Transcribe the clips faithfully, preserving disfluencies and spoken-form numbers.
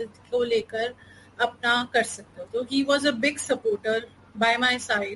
को लेकर अपना कर सकते हो. तो he was a big supporter bye my side.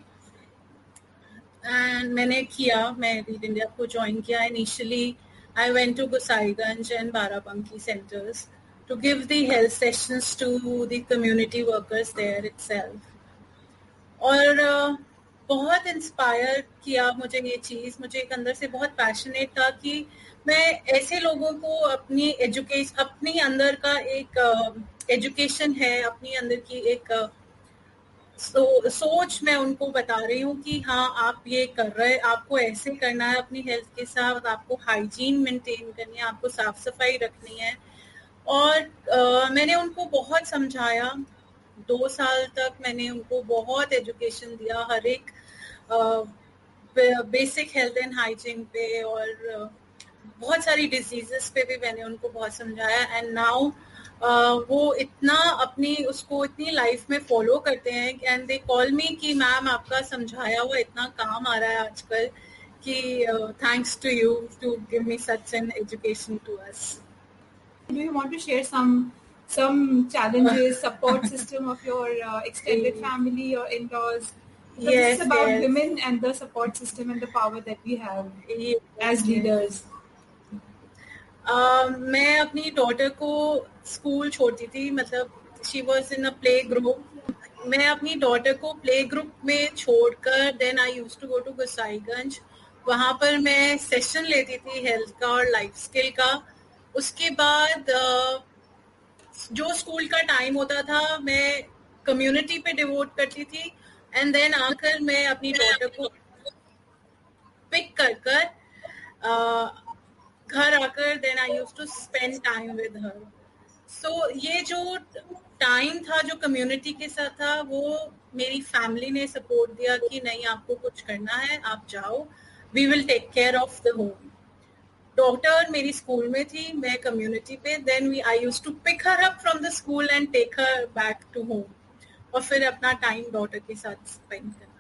And मैंने किया, मैं रीड इंडिया को ज्वाइन किया. Initially I went to Gosaiganj and Barabanki centres to give the health sessions to the community workers there itself. और uh, बहुत इंस्पायर किया मुझे ये चीज़. मुझे एक अंदर से बहुत पैशनेट था कि मैं ऐसे लोगों को अपनी एजुकेशन, अपनी अंदर का एक एजुकेशन uh, है, अपनी अंदर की एक uh, सो, सोच मैं उनको बता रही हूँ कि हाँ आप ये कर रहे, आपको ऐसे करना है अपनी हेल्थ के साथ, आपको हाइजीन मेंटेन करनी है, आपको साफ सफाई रखनी है. और uh, मैंने उनको बहुत समझाया. दो साल तक मैंने उनको बहुत एजुकेशन दिया हर एक बेसिक हेल्थ एंड हाइजीन पे, और uh, बहुत सारी डिजीजेस पे भी मैंने उनको बहुत समझाया. एंड नाउ uh, वो इतना अपनी उसको इतनी लाइफ में फॉलो करते हैं एंड दे कॉल मी कि मैम आपका समझाया हुआ इतना काम आ रहा है आजकल कि thanks to you to give me such an education to us. Do you want to share some some challenges, support system of your uh, extended family or in-laws? Because yes, it's about yes. women and the support system and the power that we have yes, as leaders. uh, मैं अपनी daughter को school छोड़ती थी, मतलब she was in a play group. मैं अपनी daughter को play group में छोड़कर then I used to go to Gosaiganj. वहां पर मैं सेशन लेती थी हेल्थ का और लाइफ स्किल का. उसके बाद जो स्कूल का टाइम होता था मैं कम्युनिटी पे डिवोट करती थी. एंड देन आकर मैं अपनी डॉटर को पिक कर कर घर आकर then I used to spend time with her. सो ये जो टाइम था जो कम्युनिटी के साथ था, वो मेरी फैमिली ने सपोर्ट दिया कि नहीं आपको कुछ करना है, आप जाओ, we will take care of the home. Daughter मेरी स्कूल में थी, मैं कम्युनिटी पे. Then we I used to pick her up from the school and take her back to home, और फिर अपना टाइम डॉटर के साथ स्पेंड करना.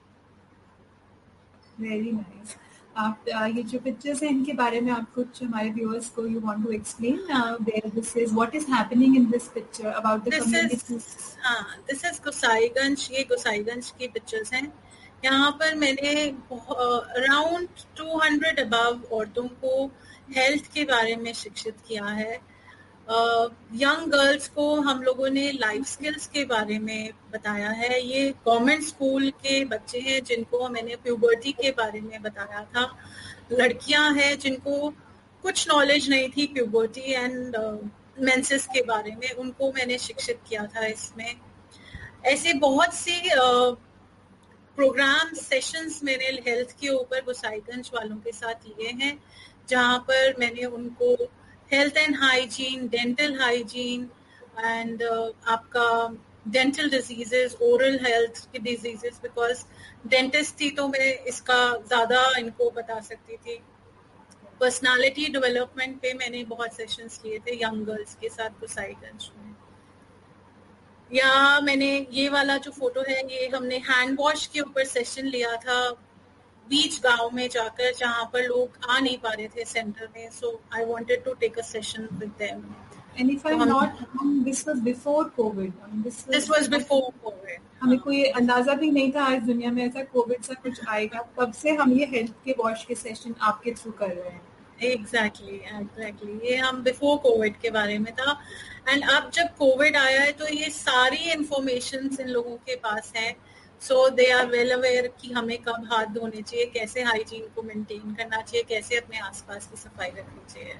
Very nice. आप ये जो पिक्चर्स हैं इनके बारे में आप कुछ हमारे व्यूअर्स को you want to explain where this is, what is happening in this picture about the community? हाँ, दिस इज गोसाईगंज. ये गोसाईगंज की पिक्चर्स हैं. यहाँ पर मैंने अराउंड टू हंड्रेड अबव औरतों को हेल्थ के बारे में शिक्षित किया है. यंग uh, गर्ल्स को हम लोगों ने लाइफ स्किल्स के बारे में बताया है. ये गवर्नमेंट स्कूल के बच्चे हैं जिनको मैंने प्यूबर्टी के बारे में बताया था. लड़कियां हैं जिनको कुछ नॉलेज नहीं थी प्यूबर्टी एंड मेंसेस के बारे में, उनको मैंने शिक्षित किया था इसमें. ऐसे बहुत सी uh, प्रोग्राम सेशंस मैंने हेल्थ के ऊपर गोसाईगंज वालों के साथ लिए हैं, जहां पर मैंने उनको health and hygiene, dental hygiene and आपका डेंटल डिजीजेस, ओरल हेल्थ की डिजीजेस, बिकॉज डेंटिस्ट थी तो मैं इसका ज्यादा इनको बता सकती थी. पर्सनालिटी डेवलपमेंट पे मैंने बहुत सेशंस लिए थे यंग गर्ल्स के साथ गोसाईगंज में. या मैंने ये वाला जो फोटो है, ये हमने हैंड वॉश के ऊपर सेशन लिया था बीच गांव में जाकर, जहां पर लोग आ नहीं पा रहे थे सेंटर में. सो I wanted to take a session with them. And if I am not wrong, this was before Covid. This was before Covid. हमें कोई अंदाजा भी नहीं था आज दुनिया में ऐसा कोविड सा कुछ आएगा. तब से हम ये हेल्थ के वॉश के सेशन आपके थ्रू कर रहे हैं. एग्जैक्टली एग्जैक्टली ये हम बिफोर कोविड के बारे में था. एंड अब जब कोविड आया है तो ये सारी इंफॉर्मेशन इन लोगों के पास है. सो दे आर वेल अवेयर कि हमें कब हाथ धोने चाहिए, कैसे हाइजीन को मेंटेन करना चाहिए, कैसे अपने आसपास की सफाई रखनी चाहिए.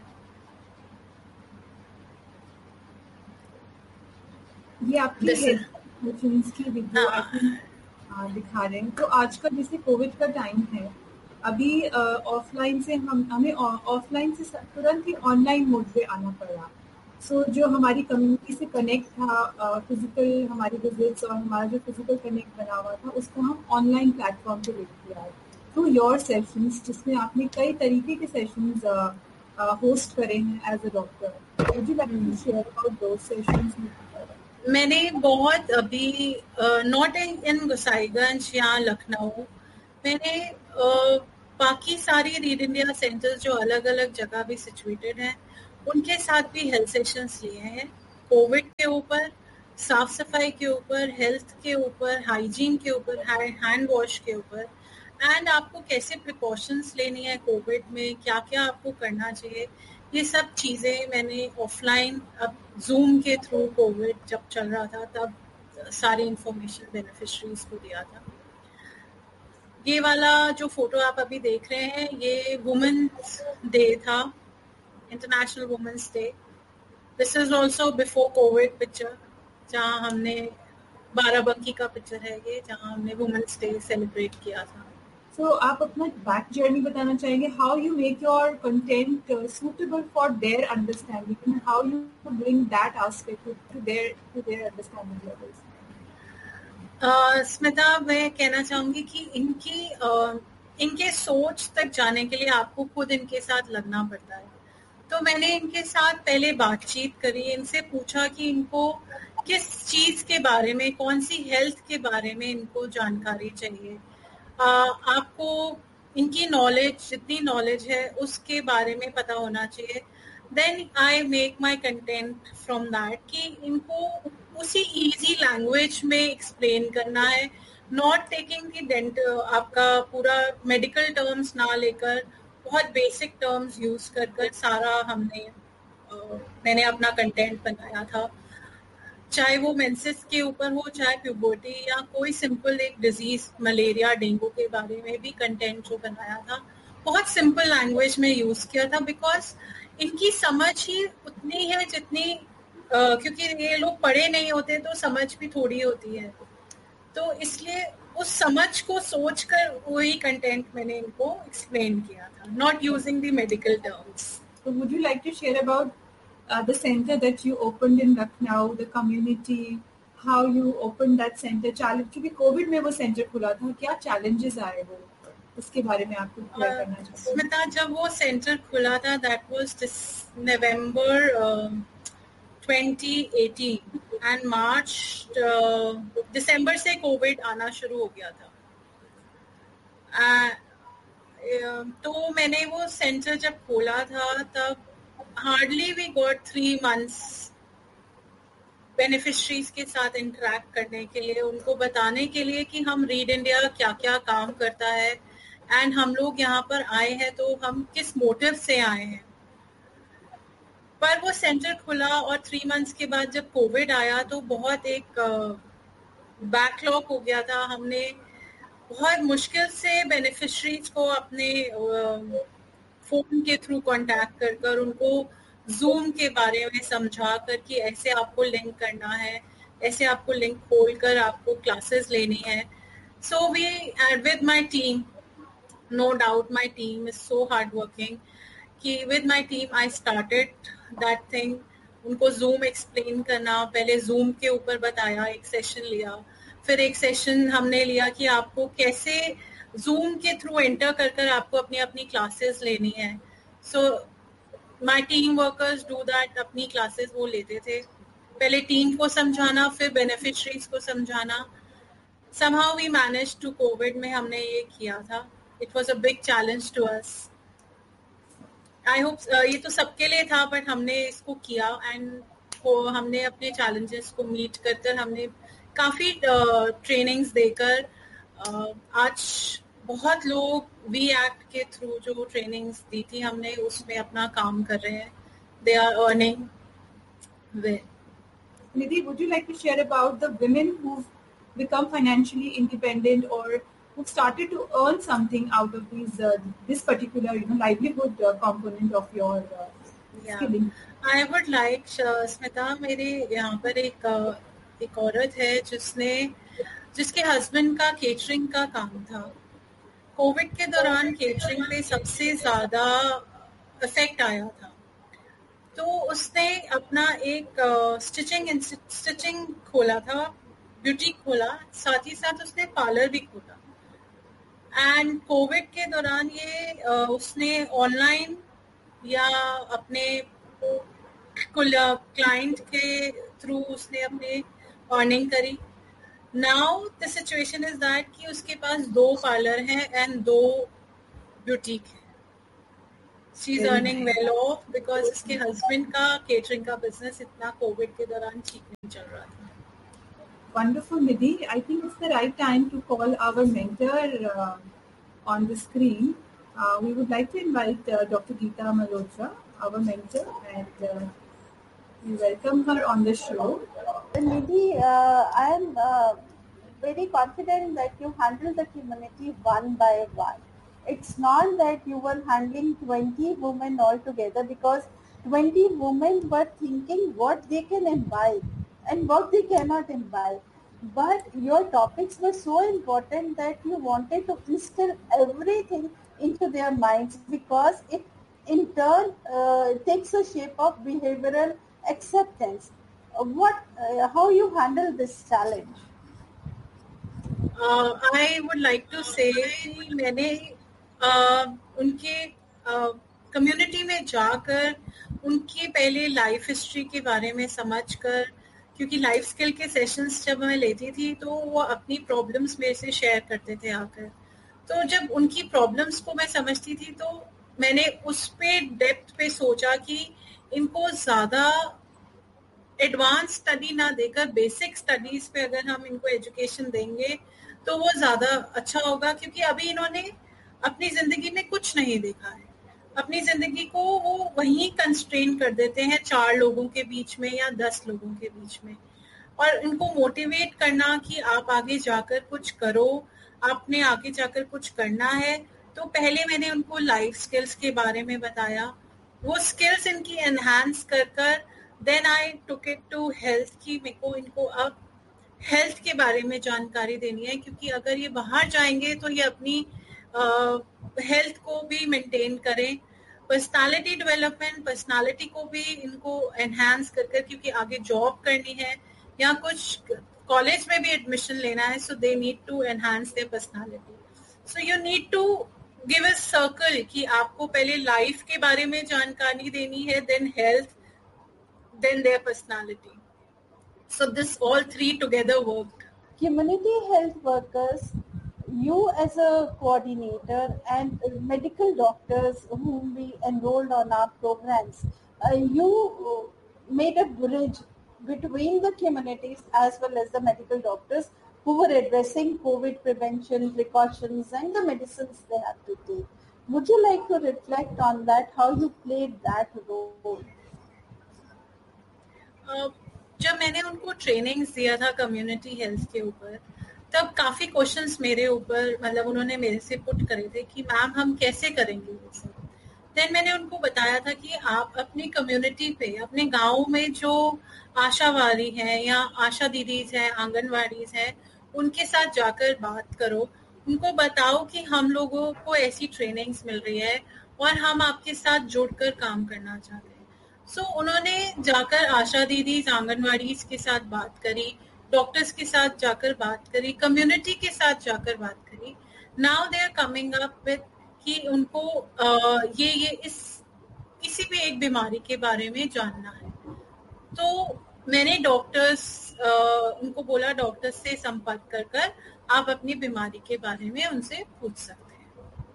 ये आपकी हेल्थ की वीडियो आप दिखा रहे हैं. तो आजकल जैसे कोविड का टाइम है, अभी ऑफलाइन से हम हमें ऑफलाइन से तुरंत ही ऑनलाइन मोड पे आना पड़ा. सो so, जो हमारी कम्युनिटी से कनेक्ट था, फिजिकल हमारी विजिट्स और हमारा जो फिजिकल कनेक्ट बना हुआ था, उसको हम ऑनलाइन प्लेटफॉर्म पे लेके किया है थ्रू योर सेशंस, जिसमें आपने कई तरीके के सेशंस होस्ट करे हैं as a doctor. Would you like to share about those sessions? मैंने बहुत अभी नॉट इन गोसाईगंज या लखनऊ, मैंने uh, बाकी सारी रीड इंडिया सेंटर्स जो अलग अलग जगह भी सिचुएटेड हैं, उनके साथ भी हेल्थ सेशंस लिए हैं. कोविड के ऊपर, साफ सफाई के ऊपर, हेल्थ के ऊपर, हाइजीन के ऊपर, हैंड वॉश के ऊपर, एंड आपको कैसे प्रिकॉशंस लेनी है कोविड में, क्या क्या आपको करना चाहिए, ये सब चीज़ें मैंने ऑफलाइन, अब जूम के थ्रू कोविड जब चल रहा था तब सारी इंफॉर्मेशन बेनिफिशरीज को दिया था। ये वाला जो फोटो आप अभी देख रहे हैं ये वुमेन्स डे था, international women's day. This is also before Covid picture, जहाँ हमने बाराबंकी का पिक्चर है ये, जहाँ हमने वुमेन्स डे सेलिब्रेट किया था। सो so, आप अपना बैक जर्नी बताना चाहेंगे, how you make your content suitable for their understanding and how you bring that aspect to their to their understanding levels? Smita, मैं कहना चाहूंगी कि इनकी uh, इनके सोच तक जाने के लिए आपको खुद इनके साथ लगना पड़ता है। तो मैंने इनके साथ पहले बातचीत करी, इनसे पूछा कि इनको किस चीज के बारे में, कौन सी हेल्थ के बारे में इनको जानकारी चाहिए। Uh, आपको इनकी नॉलेज, जितनी नॉलेज है उसके बारे में पता होना चाहिए। Then I make my content from that कि इनको उसी इजी लैंग्वेज में एक्सप्लेन करना है, नॉट टेकिंग की डेंट आपका पूरा मेडिकल टर्म्स ना लेकर बहुत बेसिक टर्म्स यूज कर कर सारा हमने uh, मैंने अपना कंटेंट बनाया था। चाहे वो मेंसेस के ऊपर हो, चाहे प्यूबर्टी, या कोई सिंपल एक डिजीज मलेरिया डेंगू के बारे में भी कंटेंट जो बनाया था बहुत सिंपल लैंग्वेज में यूज किया था, बिकॉज इनकी समझ ही उतनी है जितनी uh, क्योंकि ये लोग पढ़े नहीं होते तो समझ भी थोड़ी होती है, तो इसलिए उस समझ को सोचकर वही कंटेंट मैंने इनको एक्सप्लेन किया था, not using the medical terms. So would you like to share about uh, the center that you opened in Lucknow, the community, how you opened that center? Challenge क्योंकि कोविड में वो centre खुला था, क्या challenges आए वो, उसके बारे में आपको क्लियर uh, करना चाहते हैं? स्मिता, जब वो सेंटर खुला था that was this November twenty eighteen and मार्च दिसंबर से कोविड आना शुरू हो गया था। uh, तो मैंने वो सेंटर जब खोला था तब hardly we got three months beneficiaries के साथ इंटरेक्ट करने के लिए, उनको बताने के लिए कि हम रीड इंडिया क्या क्या काम करता है एंड हम लोग यहाँ पर आए हैं तो हम किस मोटिव से आए हैं। पर वो सेंटर खुला और थ्री मंथ्स के बाद जब कोविड आया तो बहुत एक बैकलॉग हो गया था। हमने बहुत मुश्किल से बेनिफिशरीज को अपने फोन के थ्रू कांटेक्ट कर कर उनको जूम के बारे में समझा कर कि ऐसे आपको लिंक करना है, ऐसे आपको लिंक खोल कर आपको क्लासेस लेनी है। So we with my team, no doubt my team is so hard working, कि with my team I started that thing. उनको जूम एक्सप्लेन करना, पहले जूम के ऊपर बताया, एक सेशन लिया, फिर एक सेशन हमने लिया कि आपको कैसे जूम के थ्रू एंटर कर कर आपको अपनी अपनी क्लासेस लेनी है। So my team workers do that, अपनी क्लासेस वो लेते थे, पहले टीम को समझाना, फिर बेनिफिशरीज को समझाना। somehow we managed to Covid में हमने ये किया था। It was a big challenge to us. I hope ये तो सबके लिए था, बट हमने इसको किया एंड को हमने अपने चैलेंजेस को मीट कर कर हमने काफ़ी ट्रेनिंग्स uh, देकर uh, आज बहुत लोग वी एक्ट के थ्रू जो ट्रेनिंग्स दी थी हमने उसमें अपना काम कर रहे हैं। They are earning well. Nidhi, would you like to share about the women who've become financially independent or who've started to earn something out of these uh, this particular you know livelihood uh, component of your uh, yeah. skilling? I would like uh, Smita, मेरे यहाँ पर एक uh, एक औरत है जिसने जिसके husband का केटरिंग का काम था। कोविड के दौरान केटरिंग पे सबसे ज्यादा इफेक्ट आया था, तो उसने अपना एक स्टिचिंग uh, स्टिचिंग खोला था, ब्यूटी खोला, साथ ही साथ उसने पार्लर भी खोला। एंड कोविड के दौरान ये uh, उसने ऑनलाइन या अपने क्लाइंट के थ्रू उसने अपने अर्निंग करी। Now the situation is that कि उसके पास दो पार्लर हैं एंड दो ब्यूटीक है। She is earning well of because उसके हस्बैंड का केटरिंग का बिजनेस इतना कोविड के दौरान ठीक नहीं चल रहा था. Wonderful, Nidhi. I think it's the right time to call our mentor uh, on the screen. Uh, we would like to invite uh, Doctor Geeta Malhotra, our mentor, and uh, we welcome her on the show. Nidhi, uh, I am uh, very confident that you handle the community one by one. It's not that you were handling twenty women altogether, because twenty women were thinking what they can imbibe and what they cannot imbibe. But your topics were so important that you wanted to instill everything into their minds, because it in turn uh, takes a shape of behavioral acceptance. Uh, what, uh, how you handle this challenge? Uh, I would like to say कि मैंने uh, उनके community uh, में जाकर उनकी पहले life history के बारे में समझकर, क्योंकि लाइफ स्किल के सेशंस जब मैं लेती थी तो वो अपनी प्रॉब्लम्स मेरे से शेयर करते थे आकर. तो जब उनकी प्रॉब्लम्स को मैं समझती थी तो मैंने उस पे डेप्थ पे सोचा कि इनको ज़्यादा एडवांस स्टडी ना देकर बेसिक स्टडीज पे अगर हम इनको एजुकेशन देंगे तो वो ज़्यादा अच्छा होगा, क्योंकि अभी इन्होंने अपनी ज़िंदगी में कुछ नहीं देखा है. अपनी ज़िंदगी को वो वहीं कंस्ट्रेन कर देते हैं चार लोगों के बीच में या दस लोगों के बीच में. और इनको मोटिवेट करना कि आप आगे जाकर कुछ करो, आपने आगे जाकर कुछ करना है, तो पहले मैंने उनको लाइफ स्किल्स के बारे में बताया. वो स्किल्स इनकी एनहांस कर कर then I took it to health की मेरे को इनको अब हेल्थ के बारे में जानकारी देनी है, क्योंकि अगर ये बाहर जाएंगे तो ये अपनी हेल्थ uh, को भी मेंटेन करें. पर्सनालिटी डेवलपमेंट, पर्सनालिटी को भी इनको एनहांस कर कर, क्योंकि आगे जॉब करनी है या कुछ कॉलेज में भी एडमिशन लेना है, सो they need to enhance there personality. So you need to give a circle कि आपको पहले लाइफ के बारे में जानकारी देनी है, then health, then their personality. So this all three together worked. Community health workers, you as a coordinator, and medical doctors whom we enrolled on our programs, uh, you made a bridge between the communities as well as the medical doctors who were addressing COVID prevention precautions and the medicines they had to take. Would you like to reflect on that, how you played that role? Uh, जब मैंने उनको trainings दिया था community health के ऊपर, तब काफ़ी questions मेरे ऊपर मतलब उन्होंने मेरे से पुट करे थे कि मैम हम कैसे करेंगे ये सब. देन मैंने उनको बताया था कि आप अपनी कम्युनिटी पे, अपने गांव में जो आशावादी हैं या आशा दीदीज हैं, आंगनवाड़ीज हैं, उनके साथ जाकर बात करो, उनको बताओ कि हम लोगों को ऐसी ट्रेनिंग्स मिल रही है और हम आपके साथ जुड़कर काम करना चाहते हैं. सो so, उन्होंने जाकर आशा दीदी, आंगनवाड़ी के साथ बात करी, डॉक्टर्स के साथ जाकर बात करी, कम्युनिटी के साथ जाकर बात करी. Now they are coming up with कि उनको आ, ये ये इस किसी भी एक बीमारी के बारे में जानना है. तो मैंने डॉक्टर्स उनको बोला डॉक्टर्स से संपर्क कर कर आप अपनी बीमारी के बारे में उनसे पूछ सकते हैं.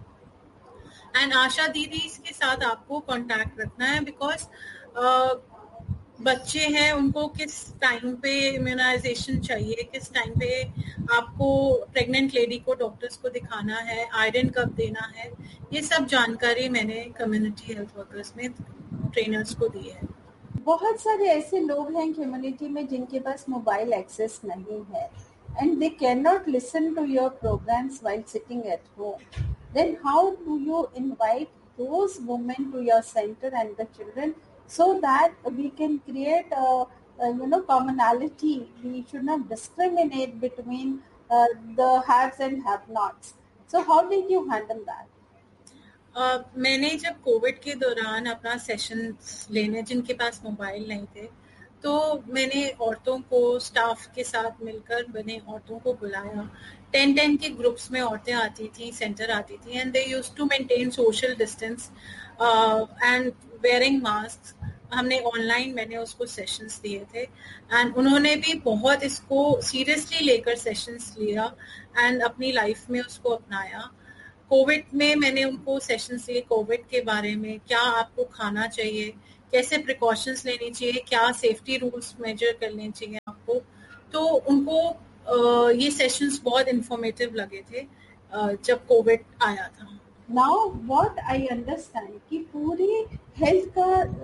एंड आशा दीदी के साथ आपको कांटेक्ट रखना है, बिकॉज Uh, बच्चे हैं, उनको किस टाइम पे इम्यूनाइजेशन चाहिए, किस टाइम पे आपको प्रेग्नेंट लेडी को डॉक्टर्स को दिखाना है, आयरन कब देना है, ये सब जानकारी मैंने कम्युनिटी हेल्थ वर्कर्स में ट्रेनर्स को दी है. बहुत सारे ऐसे लोग हैं कम्युनिटी में जिनके पास मोबाइल एक्सेस नहीं है and they cannot listen to your programs while sitting at home. Then how do you invite those women to your center and the children so that we can create a, a you know commonality? We should not discriminate between uh, the haves and have-nots. So how did you handle that? Uh, मैंने जब Covid के दौरान अपना session लेने, जिनके पास mobile नहीं थे, तो मैंने औरतों को स्टाफ के साथ मिलकर मैंने औरतों को बुलाया. टेन टेन के ग्रुप्स में औरतें आती थी, सेंटर आती थी, and they used to maintain social distance and wearing mask. हमने ऑनलाइन मैंने उसको सेशंस दिए थे एंड उन्होंने भी बहुत इसको सीरियसली लेकर सेशंस लिया एंड अपनी लाइफ में उसको अपनाया. कोविड में मैंने उनको सेशंस लिए कोविड के बारे में, क्या आपको खाना चाहिए, कैसे प्रिकॉशंस लेनी चाहिए, क्या सेफ्टी रूल्स मेजर करने चाहिए आपको. तो उनको ये सेशंस बहुत इंफॉर्मेटिव लगे थे जब कोविड आया था. नाउ व्हाट आई अंडरस्टैंड कि पूरी हेल्थ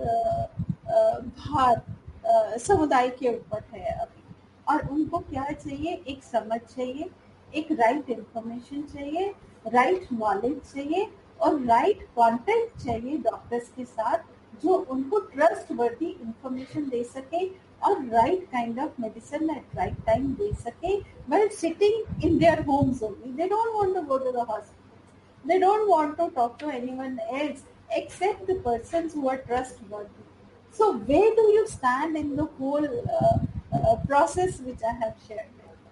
का भार समुदाय के ऊपर है अभी, और उनको क्या चाहिए, एक समझ चाहिए, एक राइट इंफॉर्मेशन चाहिए, राइट नॉलेज चाहिए और राइट कॉन्टेंट चाहिए डॉक्टर्स के साथ, जो उनको ट्रस्ट वर्दी इंफॉर्मेशन दे सके और right kind of medicine eight right time दे सके, while sitting in their homes only. They don't want to go to the hospital. They don't want to talk to anyone else except the persons who are trustworthy. So where do you stand in the whole uh, uh, process which I have shared?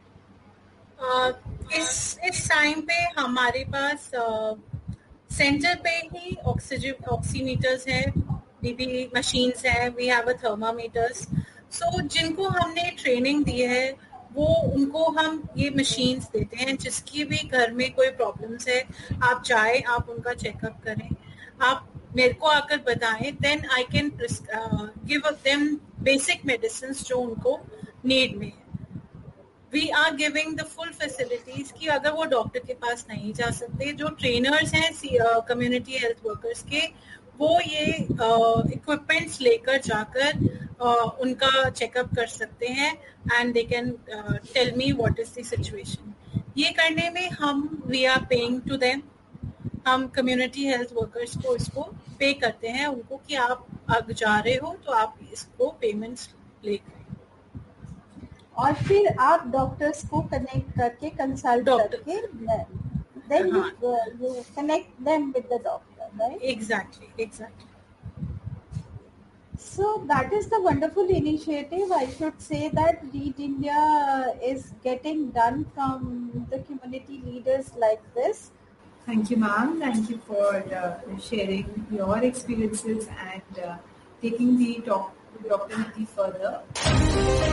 Uh, इस इस time पे हमारे पास centre uh, पे ही oxygen oximeters है, बीबी machines है, we have a thermometers. सो जिनको हमने training दी है वो उनको हम ये मशीन्स देते हैं. जिसकी भी घर में कोई प्रॉब्लम्स है आप जाए, आप उनका चेकअप करें, आप मेरे को आकर बताएं, then I can give them basic medicines जो उनको नीड में है. We are giving the full facilities कि अगर वो डॉक्टर के पास नहीं जा सकते, जो ट्रेनर्स हैं कम्युनिटी हेल्थ वर्कर्स के, वो ये इक्विपमेंट्स uh, लेकर जाकर uh, उनका चेकअप कर सकते हैं and they can tell me what is the situation. ये करने में हम we are paying to them, हम कम्युनिटी हेल्थ वर्कर्स को इसको पे करते हैं उनको कि आप अगर जा रहे हो तो आप इसको पेमेंट्स लेकर, और फिर आप डॉक्टर्स को कनेक्ट करके कंसल्ट करके then you, uh, you connect them with the doctor, right? Exactly, exactly. So that is the wonderful initiative. I should say that Lead India is getting done from the community leaders like this. Thank you, ma'am. Thank you for uh, sharing your experiences and uh, taking the talk to Doctor Nidhi further.